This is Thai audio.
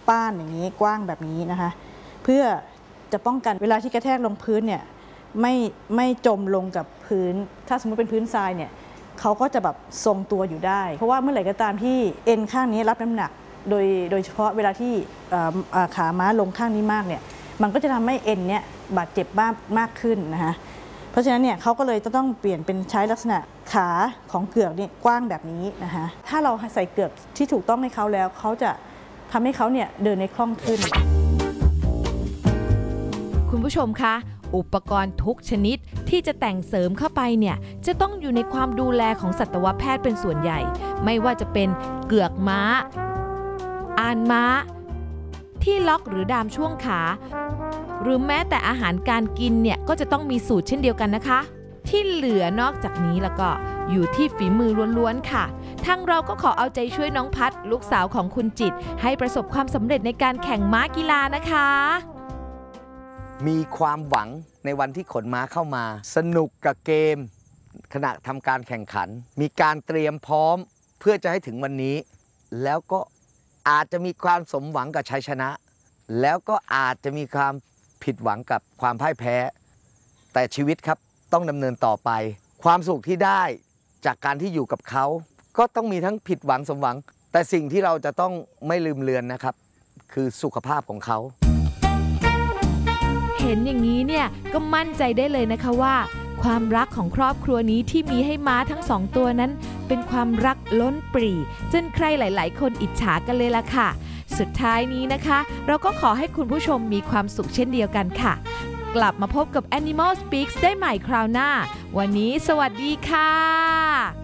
ป้านอย่างนี้กว้างแบบนี้นะคะเพื่อจะป้องกันเวลาที่กระแทกลงพื้นเนี่ยไม่จมลงกับพื้นถ้าสมมติเป็นพื้นทรายเนี่ยเขาก็จะแบบทรงตัวอยู่ได้เพราะว่าเมื่อไหร่ก็ตามที่เอ็นข้างนี้รับน้ำหนักโดยเฉพาะเวลาที่ขาม้าลงข้างนี้มากเนี่ยมันก็จะทำให้เอ็นเนี่ยบาดเจ็บมากขึ้นนะคะเพราะฉะนั้นเนี่ยเขาก็เลยต้องเปลี่ยนเป็นใช้ลักษณะขาของเกือกนี่กว้างแบบนี้นะคะถ้าเราใส่เกือกที่ถูกต้องให้เขาแล้วเขาจะทำให้เขาเนี่ยเดินในคล่องขึ้นคุณผู้ชมคะอุปกรณ์ทุกชนิดที่จะแต่งเสริมเข้าไปเนี่ยจะต้องอยู่ในความดูแลของสัตวแพทย์เป็นส่วนใหญ่ไม่ว่าจะเป็นเกือกม้าอานม้าที่ล็อกหรือดามช่วงขาหรือแม้แต่อาหารการกินเนี่ยก็จะต้องมีสูตรเช่นเดียวกันนะคะที่เหลือนอกจากนี้แล้วก็อยู่ที่ฝีมือล้วนๆค่ะทางเราก็ขอเอาใจช่วยน้องพัดลูกสาวของคุณจิตให้ประสบความสำเร็จในการแข่งม้ากีฬานะคะมีความหวังในวันที่ขนม้าเข้ามาสนุกกับเกมขณะทำการแข่งขันมีการเตรียมพร้อมเพื่อจะให้ถึงวันนี้แล้วก็อาจจะมีความสมหวังกับชัยชนะแล้วก็อาจจะมีความผิดหวังกับความพ่ายแพ้แต่ชีวิตครับต้องดำเนินต่อไปความสุขที่ได้จากการที่อยู่กับเขาก็ต้องมีทั้งผิดหวังสมหวังแต่สิ่งที่เราจะต้องไม่ลืมเลือนนะครับคือสุขภาพของเขาเห็นอย่างนี้เนี่ยก็มั่นใจได้เลยนะคะว่าความรักของครอบครัวนี้ที่มีให้ม้าทั้ง2ตัวนั้นเป็นความรักล้นปรีจนใครหลายๆคนอิจฉากันเลยล่ะค่ะสุดท้ายนี้นะคะเราก็ขอให้คุณผู้ชมมีความสุขเช่นเดียวกันค่ะกลับมาพบกับ Animal Speaks ได้ใหม่คราวหน้าวันนี้สวัสดีค่ะ